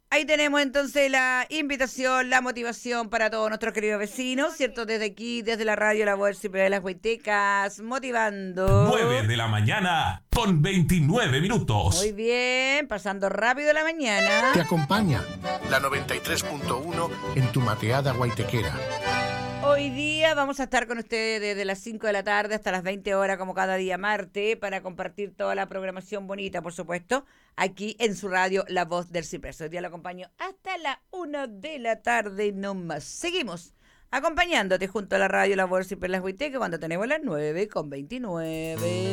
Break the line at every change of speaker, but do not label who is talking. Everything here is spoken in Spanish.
Ahí tenemos entonces la invitación, la motivación para todos nuestros queridos vecinos, ¿cierto? Desde aquí, desde la radio La Voz de las Huaytecas, motivando.
9 de la mañana con 29 minutos.
Muy bien, pasando rápido la mañana.
Te acompaña la 93.1 en tu mateada guaitequera.
Hoy día vamos a estar con ustedes desde las 5 de la tarde hasta las 20 horas, como cada día martes, para compartir toda la programación bonita, por supuesto, aquí en su radio La Voz del Ciprés. Hoy día lo acompaño hasta la 1 de la tarde nomás. Seguimos acompañándote junto a la radio La Voz del Ciprés Las Huaytecas cuando tenemos las 9:29.